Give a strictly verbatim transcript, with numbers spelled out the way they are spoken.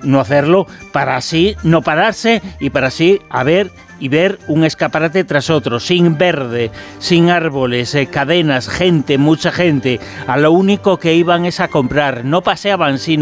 no hacerlo, para así no pararse y para así a ver y ver un escaparate tras otro, sin verde, sin árboles, eh, cadenas, gente, mucha gente. A lo único que iban es a comprar, no paseaban, sino